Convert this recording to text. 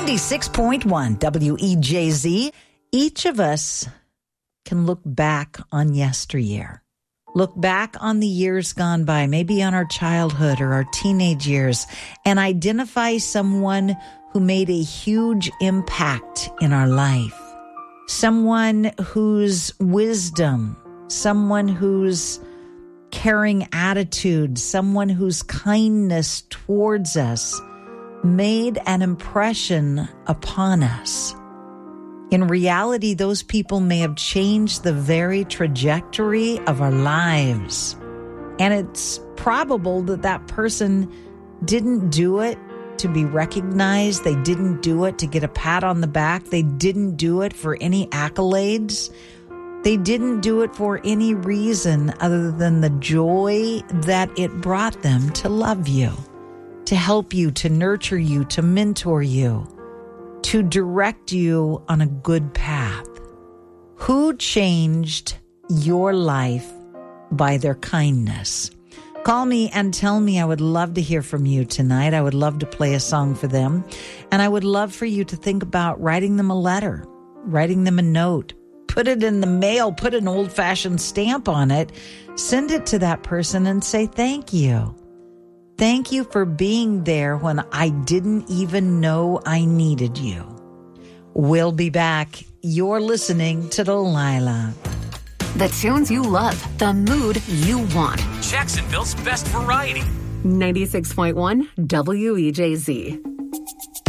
96.1 WEJZ. Each of us can look back on yesteryear. Look back on the years gone by, maybe on our childhood or our teenage years, and identify someone who made a huge impact in our life. Someone whose wisdom, someone whose caring attitude, someone whose kindness towards us made an impression upon us. In reality, those people may have changed the very trajectory of our lives. And it's probable that that person didn't do it to be recognized. They didn't do it to get a pat on the back. They didn't do it for any accolades. They didn't do it for any reason other than the joy that it brought them to love you, to help you, to nurture you, to mentor you, to direct you on a good path. Who changed your life by their kindness? Call me and tell me. I would love to hear from you tonight. I would love to play a song for them. And I would love for you to think about writing them a letter, writing them a note, put it in the mail, put an old-fashioned stamp on it, send it to that person and say thank you. Thank you for being there when I didn't even know I needed you. We'll be back. You're listening to Delilah. The tunes you love, the mood you want. Jacksonville's best variety. 96.1 WEJZ.